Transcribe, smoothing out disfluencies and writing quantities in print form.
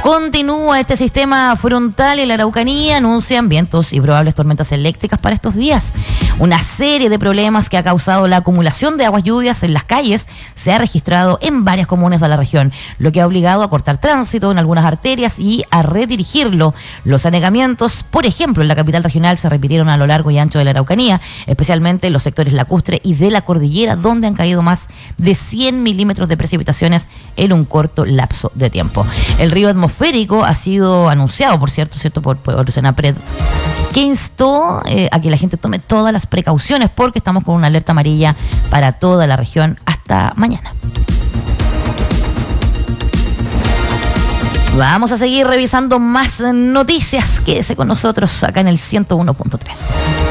Continúa este sistema frontal en la Araucanía, anuncian vientos y probables tormentas eléctricas para estos días. Una serie de problemas que ha causado la acumulación de aguas lluvias en las calles se ha registrado en varias comunas de la región, lo que ha obligado a cortar tránsito en algunas arterias y a redirigirlo. Los anegamientos, por ejemplo, en la capital regional se repitieron a lo largo y ancho de la Araucanía, especialmente en los sectores lacustre y de la cordillera, donde han caído más de 100 milímetros de precipitaciones en un corto lapso de tiempo. El río atmosférico ha sido anunciado, por cierto, por Senapred, que instó a que la gente tome todas las precauciones porque estamos con una alerta amarilla para toda la región hasta mañana. Vamos a seguir revisando más noticias. Quédese con nosotros acá en el 101.3.